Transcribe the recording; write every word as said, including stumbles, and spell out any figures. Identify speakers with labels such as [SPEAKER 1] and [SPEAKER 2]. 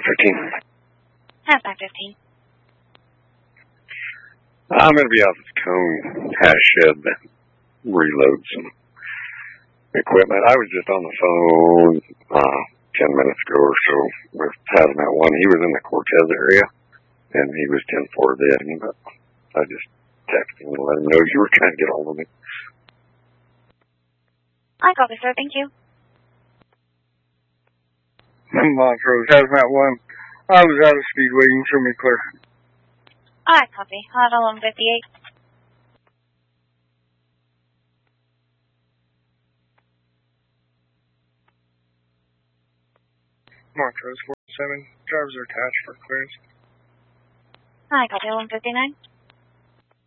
[SPEAKER 1] fifteen.
[SPEAKER 2] Hazmat fifteen.
[SPEAKER 1] I'm going to be out at the cone hash shed to reload some equipment. I was just on the phone uh, ten minutes ago or so with Hazmat one. He was in the Cortez area, and he was ten four dead, but I just texted him to let him know you were trying to get hold of me.
[SPEAKER 2] I copy, sir. Thank you.
[SPEAKER 3] Montrose, Hazmat one. I was out of speed waiting. Show me clear.
[SPEAKER 2] I copy. Hot on fifty-eight.
[SPEAKER 3] Montrose four seven. Drivers are attached for clearance.
[SPEAKER 2] I copy. one fifty-nine.